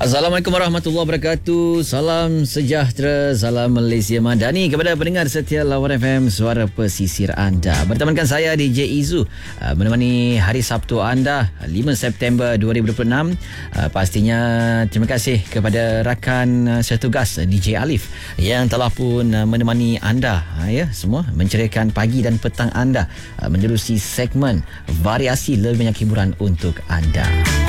Assalamualaikum warahmatullahi wabarakatuh. Salam sejahtera, salam Malaysia Madani kepada pendengar setia Lawan FM, suara pesisir anda. Bertemankan saya DJ Izu, menemani hari Sabtu anda 5 September 2026. Pastinya terima kasih kepada rakan setugas DJ Alif yang telah pun menemani anda ya semua, menceriakan pagi dan petang anda menerusi segmen variasi lebih banyak hiburan untuk anda.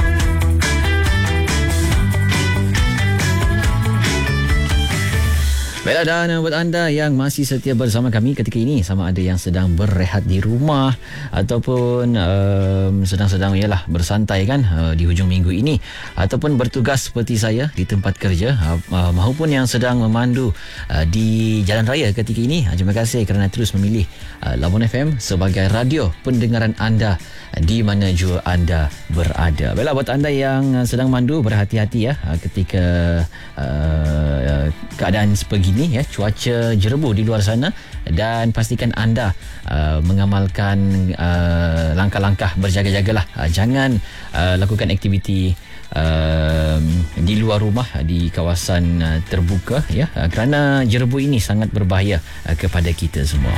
Baiklah, dan buat anda yang masih setia bersama kami ketika ini, sama ada yang sedang berehat di rumah ataupun sedang-sedang ialah bersantai kan di hujung minggu ini, ataupun bertugas seperti saya di tempat kerja, maupun yang sedang memandu di jalan raya ketika ini, terima kasih kerana terus memilih Lawan FM sebagai radio pendengaran anda di mana jua anda berada. Baiklah, buat anda yang sedang mandu, berhati-hati ya ketika keadaan sebegini ya, cuaca jerebu di luar sana, dan pastikan anda mengamalkan langkah-langkah berjaga-jagalah. Jangan lakukan aktiviti di luar rumah di kawasan terbuka ya, kerana jerebu ini sangat berbahaya kepada kita semua.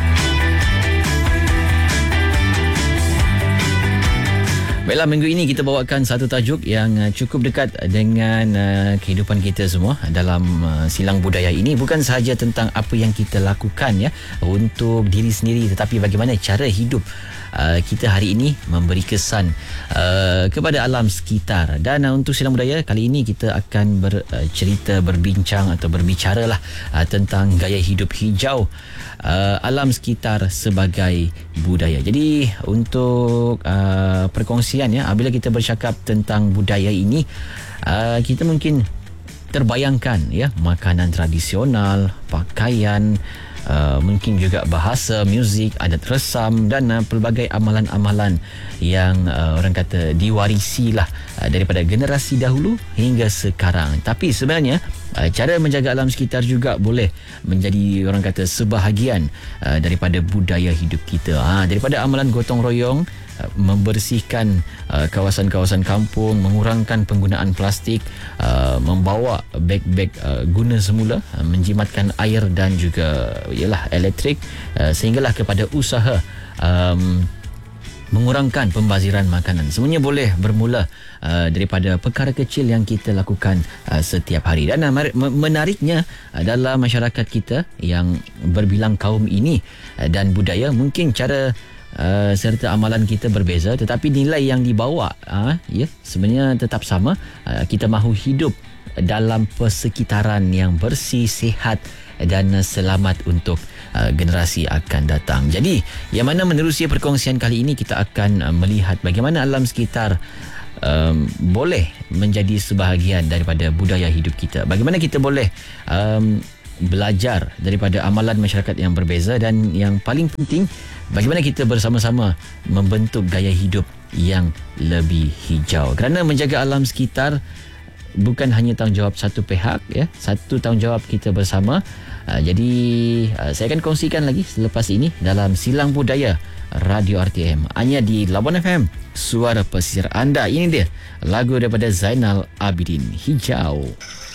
Baiklah, minggu ini kita bawakan satu tajuk yang cukup dekat dengan kehidupan kita semua dalam silang budaya ini. Bukan sahaja tentang apa yang kita lakukan ya untuk diri sendiri, tetapi bagaimana cara hidup kita hari ini memberi kesan kepada alam sekitar. Dan untuk silang budaya kali ini kita akan berbincang atau berbicara lah tentang gaya hidup hijau alam sekitar sebagai budaya. Jadi untuk perkongsian ya, apabila kita bercakap tentang budaya ini, kita mungkin terbayangkan ya makanan tradisional, pakaian, mungkin juga bahasa, muzik, adat resam dan pelbagai amalan-amalan yang orang kata diwarisi lah daripada generasi dahulu hingga sekarang. Tapi sebenarnya cara menjaga alam sekitar juga boleh menjadi orang kata sebahagian daripada budaya hidup kita. Daripada amalan gotong royong, membersihkan kawasan-kawasan kampung, mengurangkan penggunaan plastik, membawa beg-beg guna semula, menjimatkan air dan juga ialah elektrik, sehinggalah kepada usaha mengurangkan pembaziran makanan. Semuanya boleh bermula daripada perkara kecil yang kita lakukan setiap hari. Dan menariknya dalam masyarakat kita yang berbilang kaum ini dan budaya, mungkin cara serta amalan kita berbeza, tetapi nilai yang dibawa ya sebenarnya tetap sama. Kita mahu hidup dalam persekitaran yang bersih, sihat dan selamat untuk generasi akan datang. Jadi yang mana menerusi perkongsian kali ini, kita akan melihat bagaimana alam sekitar boleh menjadi sebahagian daripada budaya hidup kita. Bagaimana kita boleh belajar daripada amalan masyarakat yang berbeza, dan yang paling penting, bagaimana kita bersama-sama membentuk gaya hidup yang lebih hijau. Kerana menjaga alam sekitar bukan hanya tanggungjawab satu pihak ya, satu tanggungjawab kita bersama. Jadi saya akan kongsikan lagi selepas ini dalam Silang Budaya Radio RTM, hanya di Lawan FM, suara pesisir anda. Ini dia lagu daripada Zainal Abidin, Hijau.